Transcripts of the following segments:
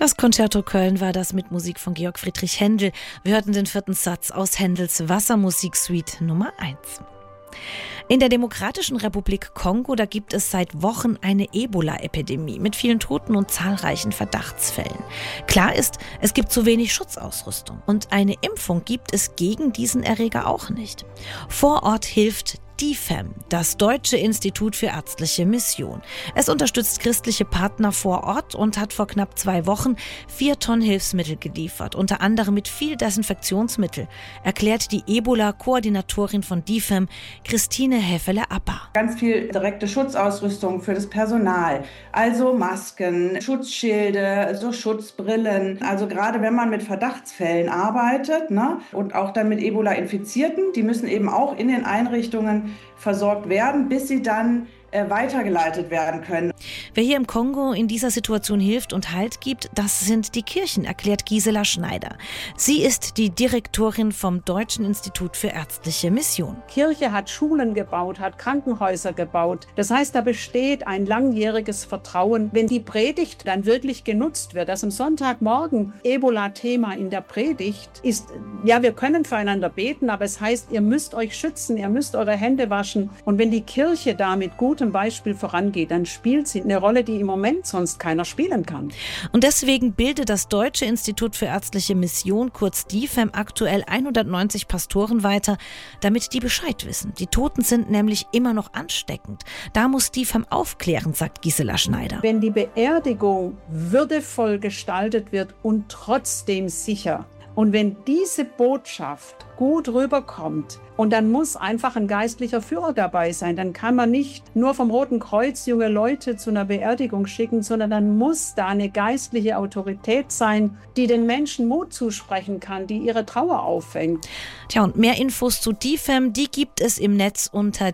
Das Concerto Köln war das mit Musik von Georg Friedrich Händel. Wir hörten den 4. Satz aus Händels Wassermusiksuite Nummer 1. In der Demokratischen Republik Kongo, da gibt es seit Wochen eine Ebola-Epidemie mit vielen Toten und zahlreichen Verdachtsfällen. Klar ist, es gibt zu wenig Schutzausrüstung und eine Impfung gibt es gegen diesen Erreger auch nicht. Vor Ort hilft DIFAM, das Deutsche Institut für ärztliche Mission. Es unterstützt christliche Partner vor Ort und hat vor knapp 2 Wochen 4 Tonnen Hilfsmittel geliefert, unter anderem mit viel Desinfektionsmittel, erklärt die Ebola-Koordinatorin von DIFAM, Christine Häfele-Apper. Ganz viel direkte Schutzausrüstung für das Personal, also Masken, Schutzschilde, so Schutzbrillen. Also gerade wenn man mit Verdachtsfällen arbeitet, und auch dann mit Ebola-Infizierten, die müssen eben auch in den Einrichtungen versorgt werden, bis sie dann weitergeleitet werden können. Wer hier im Kongo in dieser Situation hilft und Halt gibt, das sind die Kirchen, erklärt Gisela Schneider. Sie ist die Direktorin vom Deutschen Institut für ärztliche Mission. Kirche hat Schulen gebaut, hat Krankenhäuser gebaut. Das heißt, da besteht ein langjähriges Vertrauen. Wenn die Predigt dann wirklich genutzt wird, dass am Sonntagmorgen Ebola-Thema in der Predigt ist, ja, wir können füreinander beten, aber es heißt, ihr müsst euch schützen, ihr müsst eure Hände waschen. Und wenn die Kirche da mit gutem Beispiel vorangeht, dann spielt sie eine Rolle, die im Moment sonst keiner spielen kann. Und deswegen bildet das Deutsche Institut für ärztliche Mission, kurz DIFAM, aktuell 190 Pastoren weiter, damit die Bescheid wissen. Die Toten sind nämlich immer noch ansteckend. Da muss DIFAM aufklären, sagt Gisela Schneider. Wenn die Beerdigung würdevoll gestaltet wird und trotzdem sicher, und wenn diese Botschaft gut rüberkommt, und dann muss einfach ein geistlicher Führer dabei sein, dann kann man nicht nur vom Roten Kreuz junge Leute zu einer Beerdigung schicken, sondern dann muss da eine geistliche Autorität sein, die den Menschen Mut zusprechen kann, die ihre Trauer auffängt. Tja, und mehr Infos zu DIFAM, die gibt es im Netz unter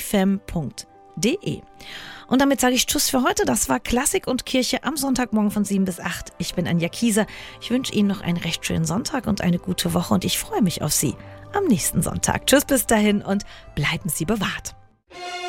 difam.de. Und damit sage ich Tschüss für heute. Das war Klassik und Kirche am Sonntagmorgen von 7 bis 8. Ich bin Anja Kieser. Ich wünsche Ihnen noch einen recht schönen Sonntag und eine gute Woche und ich freue mich auf Sie am nächsten Sonntag. Tschüss bis dahin und bleiben Sie bewahrt.